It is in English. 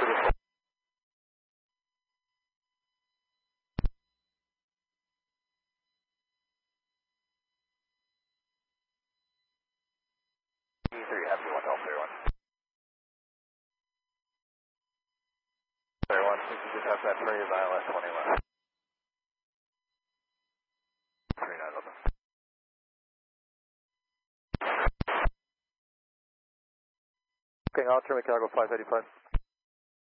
E3, happy 1 Delta, clear 1. Clear 1, you can just have that for your ILS 20 left. 39 open. Okay, I'll turn Chicago 585.